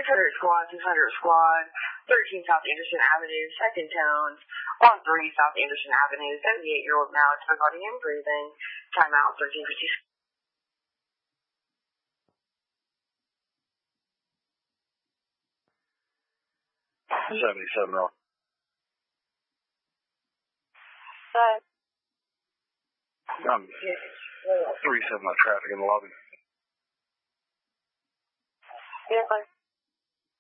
600 squad, 600 squad, 13 South Anderson Avenue, second tone, 13 South Anderson Avenue, 78-year-old male, difficulty in breathing, timeout 1356. 77 off. I'm 37 on traffic in the lobby. Yeah, fine.